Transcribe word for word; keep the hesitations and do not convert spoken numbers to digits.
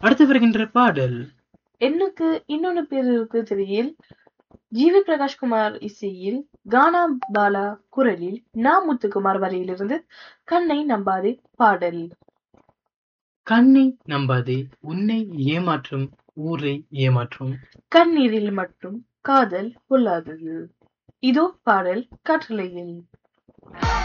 அடுத்து வருகின்ற பாடல் எண்ணுக்கு இன்னொன்னு பேர் இருக்கு திரையில் ஜிவி பிரகாஷ்குமார் இசையில் கானா பாலா குரலில் நா முத்துக்குமார் வரையிலிருந்து கண்ணை நம்பாதே பாடல். கண்ணை நம்பாதே உன்னை ஏமாற்றும் ஊரை ஏமாற்றும். கண்ணீரில் மட்டும் காதல் பொல்லாதது. இதோ பாடல் கட்டளையில்.